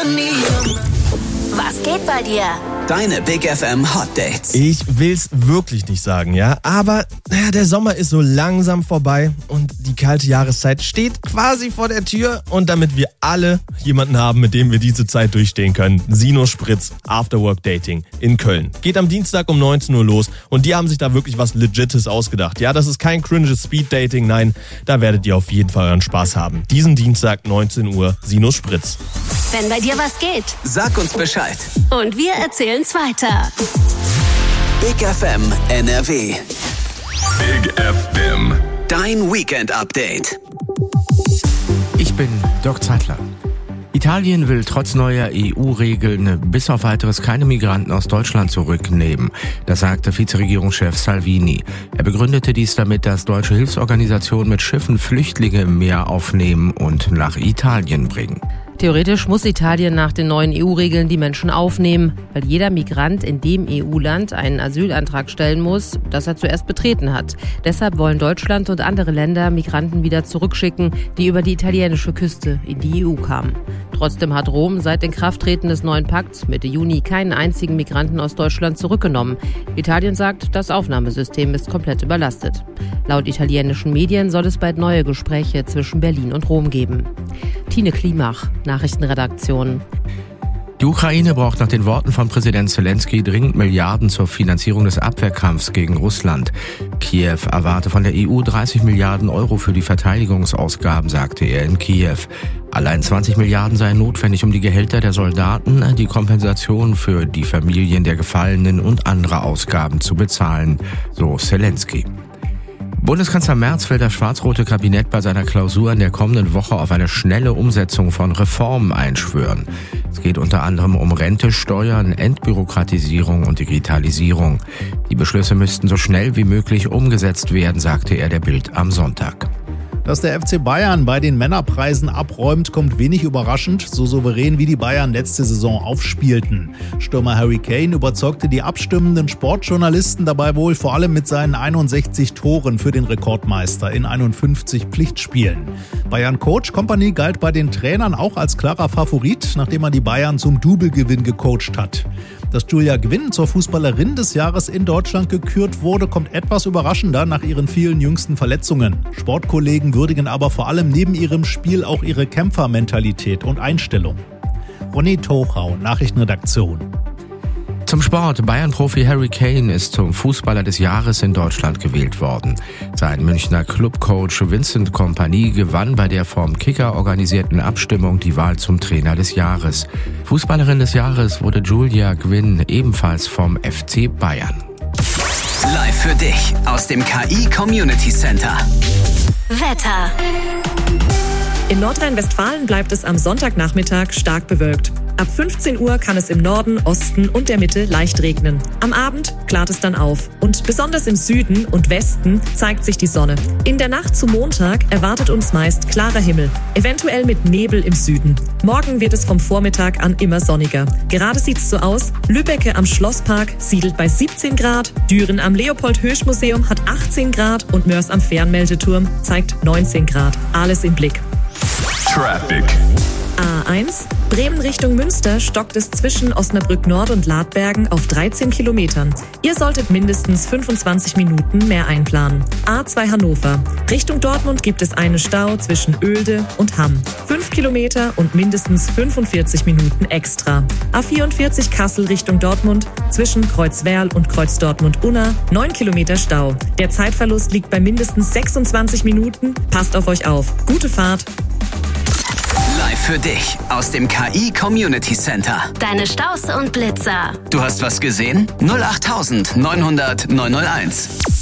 Was geht bei dir? Deine Big FM Hot Dates. Ich will's wirklich nicht sagen, ja, aber der Sommer ist so langsam vorbei und die kalte Jahreszeit steht quasi vor der Tür. Und damit wir alle jemanden haben, mit dem wir diese Zeit durchstehen können, Sino Spritz Afterwork Dating in Köln. Geht am Dienstag um 19 Uhr los und die haben sich da wirklich was Legites ausgedacht. Ja, das ist kein cringes Speed Dating, nein, da werdet ihr auf jeden Fall euren Spaß haben. Diesen Dienstag 19 Uhr, Sino Spritz. Wenn bei dir was geht, Sag uns Bescheid. und wir erzählen's weiter. Big FM NRW. Big FM. Dein Weekend Update. Ich bin Dirk Zeitler. Italien will trotz neuer EU-Regeln bis auf weiteres keine Migranten aus Deutschland zurücknehmen. Das sagte Vizeregierungschef Salvini. Er begründete dies damit, dass deutsche Hilfsorganisationen mit Schiffen Flüchtlinge im Meer aufnehmen und nach Italien bringen. Theoretisch muss Italien nach den neuen EU-Regeln die Menschen aufnehmen, weil jeder Migrant in dem EU-Land einen Asylantrag stellen muss, das er zuerst betreten hat. Deshalb wollen Deutschland und andere Länder Migranten wieder zurückschicken, die über die italienische Küste in die EU kamen. Trotzdem hat Rom seit Inkrafttreten des neuen Pakts Mitte Juni keinen einzigen Migranten aus Deutschland zurückgenommen. Italien sagt, das Aufnahmesystem ist komplett überlastet. Laut italienischen Medien soll es bald neue Gespräche zwischen Berlin und Rom geben. Tine Klimach, Nachrichtenredaktion. Die Ukraine braucht nach den Worten von Präsident Zelensky dringend Milliarden zur Finanzierung des Abwehrkampfs gegen Russland. Kiew erwarte von der EU 30 Milliarden Euro für die Verteidigungsausgaben, sagte er in Kiew. Allein 20 Milliarden seien notwendig, um die Gehälter der Soldaten, die Kompensation für die Familien der Gefallenen und andere Ausgaben zu bezahlen, so Zelensky. Bundeskanzler Merz will das schwarz-rote Kabinett bei seiner Klausur in der kommenden Woche auf eine schnelle Umsetzung von Reformen einschwören. Es geht unter anderem um Rente, Steuern, Entbürokratisierung und Digitalisierung. Die Beschlüsse müssten so schnell wie möglich umgesetzt werden, sagte er der Bild am Sonntag. Dass der FC Bayern bei den Männerpreisen abräumt, kommt wenig überraschend, so souverän wie die Bayern letzte Saison aufspielten. Stürmer Harry Kane überzeugte die abstimmenden Sportjournalisten dabei wohl vor allem mit seinen 61 Toren für den Rekordmeister in 51 Pflichtspielen. Bayern-Coach Kompany galt bei den Trainern auch als klarer Favorit, nachdem er die Bayern zum Doublegewinn gecoacht hat. Dass Julia Gwynn zur Fußballerin des Jahres in Deutschland gekürt wurde, kommt etwas überraschender nach ihren vielen jüngsten Verletzungen. Sportkollegen würdigen aber vor allem neben ihrem Spiel auch ihre Kämpfermentalität und Einstellung. Ronny Tochau, Nachrichtenredaktion. Zum Sport. Bayern-Profi Harry Kane ist zum Fußballer des Jahres in Deutschland gewählt worden. Sein Münchner Clubcoach Vincent Kompany gewann bei der vom Kicker organisierten Abstimmung die Wahl zum Trainer des Jahres. Fußballerin des Jahres wurde Julia Gwynn, ebenfalls vom FC Bayern. Live für dich aus dem KI Community Center. Wetter. In Nordrhein-Westfalen bleibt es am Sonntagnachmittag stark bewölkt. Ab 15 Uhr kann es im Norden, Osten und der Mitte leicht regnen. Am Abend klart es dann auf. Und besonders im Süden und Westen zeigt sich die Sonne. In der Nacht zu Montag erwartet uns meist klarer Himmel. Eventuell mit Nebel im Süden. Morgen wird es vom Vormittag an immer sonniger. Gerade sieht es so aus. Lübbecke am Schlosspark siedelt bei 17 Grad. Düren am Leopold-Hirsch-Museum hat 18 Grad. Und Mörs am Fernmeldeturm zeigt 19 Grad. Alles im Blick. Traffic. A1. Bremen Richtung Münster stockt es zwischen Osnabrück Nord und Ladbergen auf 13 Kilometern. Ihr solltet mindestens 25 Minuten mehr einplanen. A2 Hannover. Richtung Dortmund gibt es einen Stau zwischen Oelde und Hamm. 5 Kilometer und mindestens 45 Minuten extra. A44 Kassel Richtung Dortmund. Zwischen Kreuzwerl und Kreuz Dortmund-Unna 9 Kilometer Stau. Der Zeitverlust liegt bei mindestens 26 Minuten. Passt auf euch auf. Gute Fahrt. Live für dich aus dem KI Community Center. Deine Staus und Blitzer. Du hast was gesehen? 08900 901.